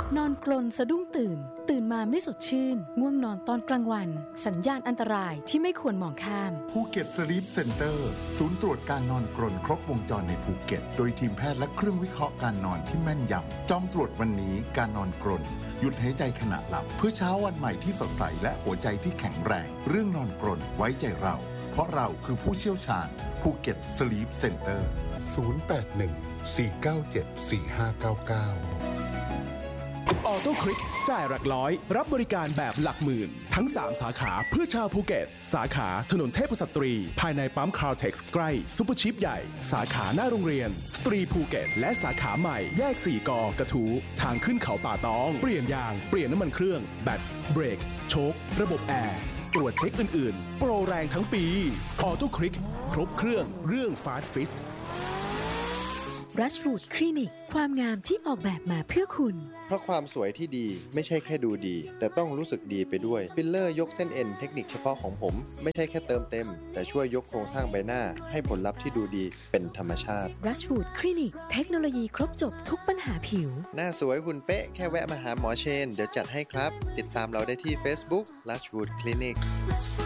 นอนกรนสะดุ้งตื่นมาไม่สดชื่นง่วงนอนตอนกลางวันสัญญาณอันตรายที่ไม่ควรมองข้ามภูเก็ตสลีปเซ็นเตอร์ศูนย์ตรวจการนอนกรนครบวงจรในภูเก็ตโดยทีมแพทย์และเครื่องวิเคราะห์การนอนที่แม่นยำจองตรวจวันนี้การนอนกรนหยุดหายใจขณะหลับเพื่อเช้าวันใหม่ที่สดใสและหัวใจที่แข็งแรงเรื่องนอนกรนไว้ใจเราเพราะเราคือผู้เชี่ยวชาญภูเก็ตสลีปเซ็นเตอร์0814974599 ออโต้คลิกจ่ายหลักร้อยรับบริการแบบหลักหมื่นทั้ง3สาขาเพื่อชาวภูเก็ตสาขาถนนเทพสตรีภายในปั๊มคาร์เท็กซ์ใกล้ซุปเปอร์ชิปใหญ่สาขาหน้าโรงเรียนสตรีภูเก็ตและสาขาใหม่แยก4กกระทูทางขึ้นเขาป่าตองเปลี่ยนยางเปลี่ยนน้ำมันเครื่องแบตเบรกโชคระบบแอร์ตรวจเช็คอื่นๆโปรแรงทั้งปีออโต้คลิกครบเครื่องเรื่องฟาสต์ฟิส Rashwood คลินิกความงามที่ออกแบบมาเพื่อคุณเพราะความสวยที่ดีไม่ใช่แค่ดูดีแต่ต้องรู้สึกดีไปด้วยฟิลเลอร์ยกเส้นเอ็นเทคนิคเฉพาะของผมไม่ใช่แค่เติมเต็มแต่ช่วยยกโครงสร้างใบหน้าให้ผลลัพธ์ที่ดูดีเป็นธรรมชาติ Rashwood คลินิกเทคโนโลยีครบจบทุกปัญหาผิวหน้าสวยหุ่นเป๊ะแค่แวะมาหาหมอเชนเดี๋ยวจัดให้ครับติดตามเราได้ที่ Facebook Rashwood Clinic